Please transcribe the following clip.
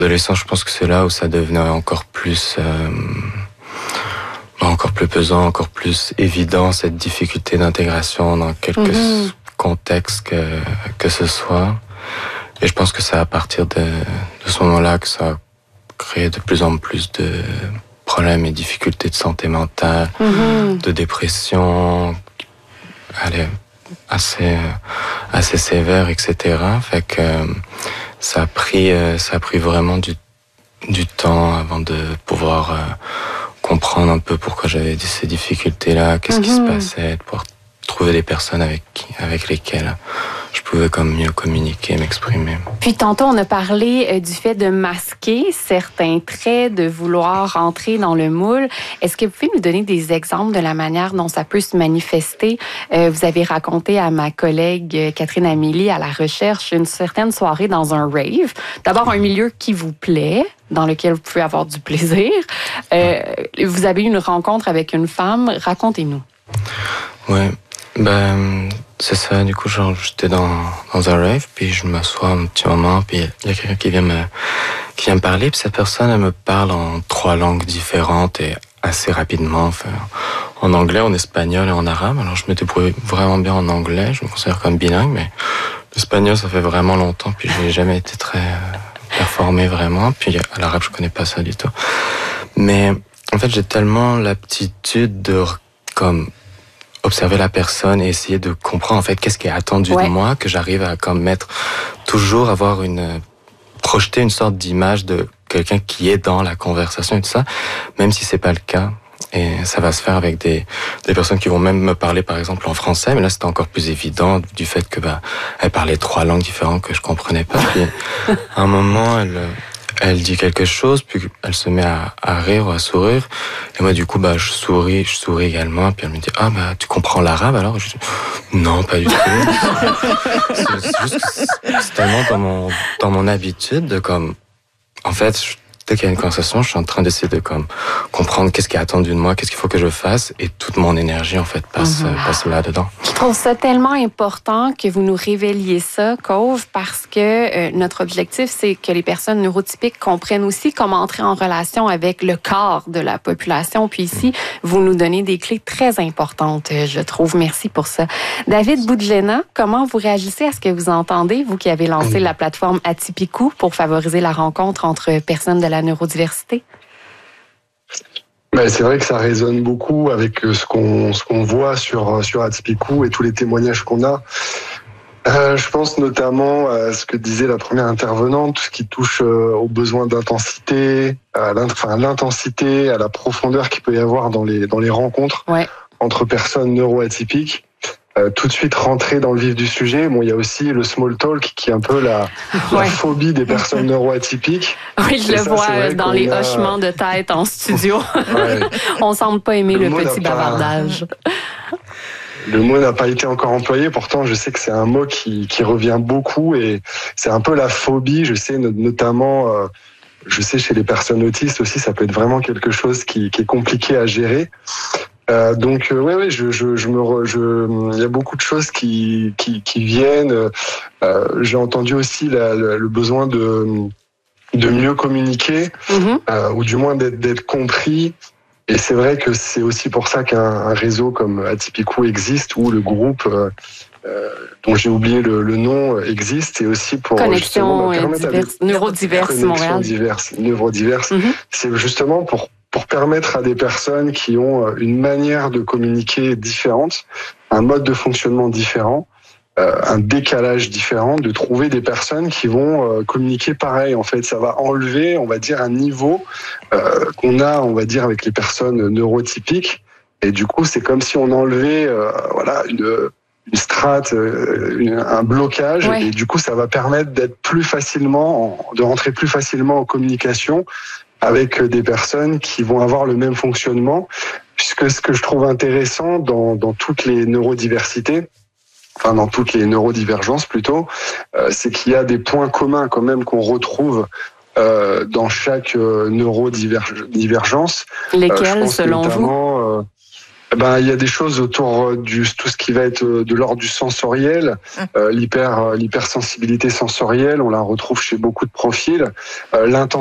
Adolescent, je pense que c'est là où ça devenait encore plus pesant, encore plus évident, cette difficulté d'intégration dans quelques contextes que ce soit. Et je pense que c'est à partir de ce moment-là que ça a créé de plus en plus de problèmes et difficultés de santé mentale, de dépression, assez sévère, etc. Fait que ça a pris vraiment du temps avant de pouvoir comprendre un peu pourquoi j'avais ces difficultés-là, qu'est-ce qui se passait, de pouvoir trouver des personnes avec lesquelles je pouvais comme mieux communiquer, m'exprimer. Puis tantôt, on a parlé du fait de masquer certains traits, de vouloir entrer dans le moule. Est-ce que vous pouvez nous donner des exemples de la manière dont ça peut se manifester? Vous avez raconté à ma collègue Catherine Amélie à la recherche une certaine soirée dans un rave. D'abord, un milieu qui vous plaît, dans lequel vous pouvez avoir du plaisir. Vous avez eu une rencontre avec une femme. Racontez-nous. Ouais. C'est ça, du coup, genre, j'étais dans un rave, puis je m'assois un petit moment, puis il y a quelqu'un qui vient me parler, puis cette personne, elle me parle en 3 langues différentes et assez rapidement, enfin, en anglais, en espagnol et en arabe. Alors, je me débrouille vraiment bien en anglais, je me considère comme bilingue, mais l'espagnol, ça fait vraiment longtemps, puis j'ai jamais été très performé vraiment, puis à l'arabe, je connais pas ça du tout. Mais, en fait, j'ai tellement l'aptitude de, comme, observer la personne et essayer de comprendre en fait qu'est-ce qui est attendu de moi, que j'arrive à comme projeter une sorte d'image de quelqu'un qui est dans la conversation et tout ça, même si c'est pas le cas. Et ça va se faire avec des personnes qui vont même me parler par exemple en français, mais là c'était encore plus évident du fait que elle parlait 3 langues différentes que je comprenais pas. Puis à un moment elle dit quelque chose, puis elle se met à rire ou à sourire. Et moi, du coup, je souris également. Puis elle me dit, tu comprends l'arabe alors? Je dis, non, pas du tout. c'est juste que c'est tellement dans mon habitude de comme, en fait, dès qu'il y a une conversation, je suis en train d'essayer de comme comprendre qu'est-ce qui est attendu de moi, qu'est-ce qu'il faut que je fasse, et toute mon énergie en fait passe là-dedans. Je trouve ça tellement important que vous nous révéliez ça, Cove, parce que notre objectif, c'est que les personnes neurotypiques comprennent aussi comment entrer en relation avec le corps de la population. Puis ici, vous nous donnez des clés très importantes, je trouve. Merci pour ça. David Boudjena, comment vous réagissez à ce que vous entendez, vous qui avez lancé la plateforme Atypicou pour favoriser la rencontre entre personnes de la neurodiversité? C'est vrai que ça résonne beaucoup avec ce qu'on voit sur Atypicou et tous les témoignages qu'on a. Je pense notamment à ce que disait la première intervenante, tout ce qui touche aux besoins d'intensité, à l'intensité, à la profondeur qu'il peut y avoir dans les rencontres entre personnes neuroatypiques. Tout de suite rentrer dans le vif du sujet. Bon, il y a aussi le small talk qui est un peu la phobie des personnes neuroatypiques. Oui, je le vois dans les hochements de tête en studio. On semble pas aimer le petit bavardage. Le mot n'a pas été encore employé, pourtant je sais que c'est un mot qui revient beaucoup et c'est un peu la phobie. Je sais notamment, chez les personnes autistes aussi, ça peut être vraiment quelque chose qui est compliqué à gérer. Donc il y a beaucoup de choses qui viennent. J'ai entendu aussi le besoin de mieux communiquer, ou du moins d'être compris. Et c'est vrai que c'est aussi pour ça qu'un réseau comme Atypicou existe, où le groupe dont j'ai oublié le nom existe, et aussi pour Connexion neurodiverse Montréal. Neurodiverse. C'est justement pour permettre à des personnes qui ont une manière de communiquer différente, un mode de fonctionnement différent, un décalage différent, de trouver des personnes qui vont communiquer pareil. En fait, ça va enlever, on va dire, un niveau qu'on a, on va dire, avec les personnes neurotypiques. Et du coup, c'est comme si on enlevait une strate, un blocage. Et du coup, ça va permettre de rentrer plus facilement en communication avec des personnes qui vont avoir le même fonctionnement, puisque ce que je trouve intéressant dans toutes les neurodiversités, dans toutes les neurodivergences plutôt, c'est qu'il y a des points communs quand même qu'on retrouve dans chaque neurodivergence. Lesquels, selon vous? Il y a des choses autour du tout ce qui va être de l'ordre du sensoriel, l'hypersensibilité sensorielle, on la retrouve chez beaucoup de profils,